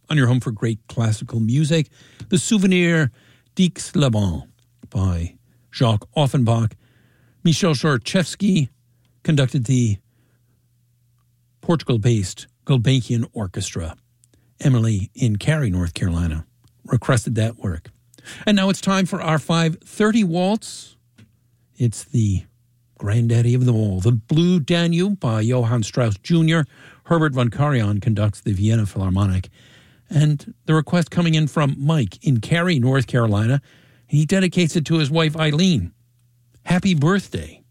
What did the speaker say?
on your home for great classical music. The Souvenir d'Aix-les-Bains by Jacques Offenbach. Michel Chorchevsky conducted the Portugal-based Gulbenkian Orchestra. Emily in Cary, North Carolina, requested that work. And now it's time for our 5:30 waltz. It's the granddaddy of them all. The Blue Danube by Johann Strauss Jr. Herbert von Karajan conducts the Vienna Philharmonic. And the request coming in from Mike in Cary, North Carolina. He dedicates it to his wife, Eileen. Happy birthday.